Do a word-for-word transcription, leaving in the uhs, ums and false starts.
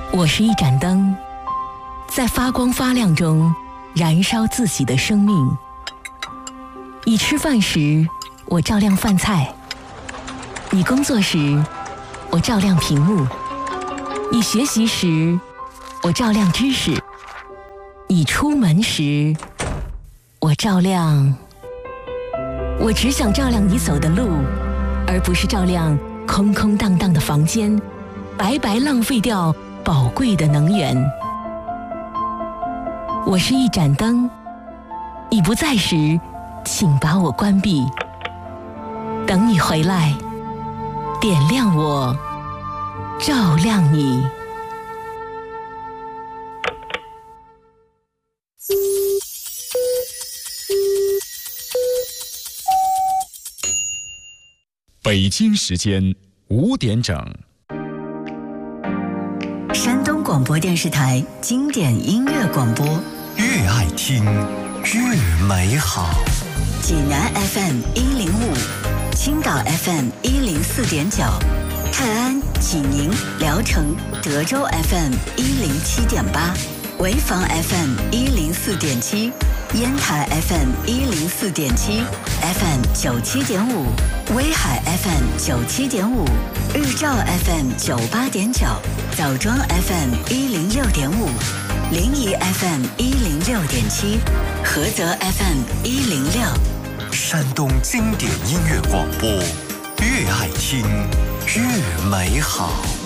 我是一盏灯，在发光发亮中燃烧自己的生命。你吃饭时，我照亮饭菜；你工作时，我照亮屏幕；你学习时，我照亮知识；你出门时，我照亮。我只想照亮你走的路，而不是照亮空空荡荡的房间，白白浪费掉宝贵的能源。我是一盏灯，你不在时，请把我关闭。等你回来，点亮我，照亮你。 北京时间五点整。 山东广播电视台经典音乐广播， 越爱听越美好。 济南 F M 一零五，青岛 F M 一零四点九，泰安、济宁、聊城、德州 F M 一零七点八，潍坊 F M 一零四点七，烟台 F M 一零四点七 ，F M 九七点五，威海 F M 九七点五，日照 F M 九八点九，枣庄 F M 一零六点五，临沂 F M 一零六点七，菏泽 F M 一零六。 山东经典音乐广播，越爱听越美好。